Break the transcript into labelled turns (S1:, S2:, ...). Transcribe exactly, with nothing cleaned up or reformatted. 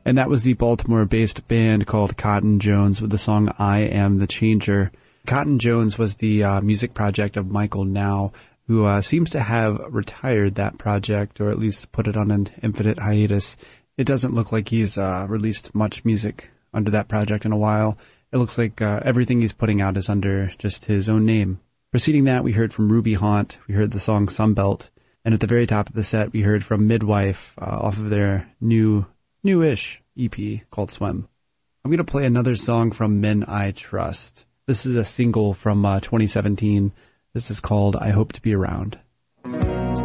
S1: And that was the Baltimore-based band called Cotton Jones with the song I Am the Changer. Cotton Jones was the uh, music project of Michael Now, who uh, seems to have retired that project, or at least put it on an infinite hiatus. It doesn't look like he's uh, released much music under that project in a while. It looks like uh, everything he's putting out is under just his own name. Preceding that, we heard from Ruby Haunt. We heard the song Sunbelt. And at the very top of the set, we heard from Midwife uh, off of their new, newish E P called Swim. I'm going to play another song from Men I Trust. This is a single from uh, twenty seventeen. This is called I Hope to Be Around.